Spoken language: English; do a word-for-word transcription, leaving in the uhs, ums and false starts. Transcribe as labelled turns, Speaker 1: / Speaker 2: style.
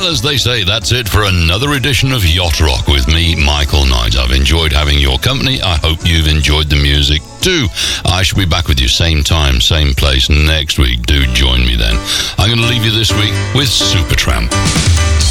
Speaker 1: Well, as they say, that's it for another edition of Yacht Rock with me, Michael Knight. I've enjoyed having your company. I hope you've enjoyed the music too. I shall be back with you same time, same place next week. Do join me then. I'm going to leave you this week with Supertramp.